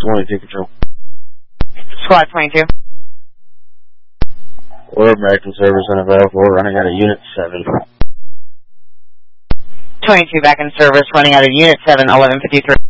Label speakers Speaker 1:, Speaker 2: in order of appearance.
Speaker 1: 22 Control.
Speaker 2: Squad 22.
Speaker 1: We're American service unavailable. We're running out of Unit 7.
Speaker 2: 22 back in service, running out of Unit 7, 1153.